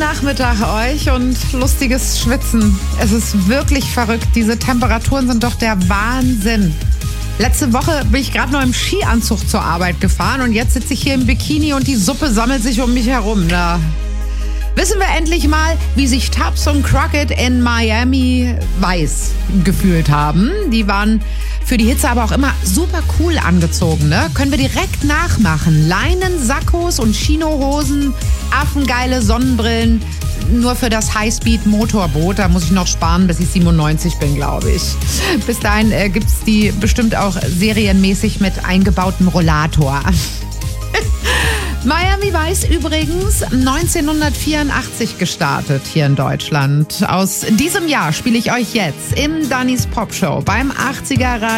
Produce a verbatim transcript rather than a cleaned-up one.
Nachmittag euch und lustiges Schwitzen. Es ist wirklich verrückt. Diese Temperaturen sind doch der Wahnsinn. Letzte Woche bin ich gerade noch im Skianzug zur Arbeit gefahren und jetzt sitze ich hier im Bikini und die Suppe sammelt sich um mich herum. Na, wissen wir endlich mal, wie sich Tubbs und Crockett in Miami weiß gefühlt haben. Die waren für die Hitze aber auch immer super cool angezogen, ne? Können wir direkt nachmachen. Leinen-Sakkos und Chinohosen, affengeile Sonnenbrillen. Nur für das Highspeed-Motorboot, da muss ich noch sparen, bis ich siebenundneunzig bin, glaube ich. Bis dahin äh, gibt es die bestimmt auch serienmäßig mit eingebautem Rollator. Miami Vice übrigens neunzehnhundertvierundachtzig gestartet hier in Deutschland. Aus diesem Jahr spiele ich euch jetzt im Dannys Popshow beim achtziger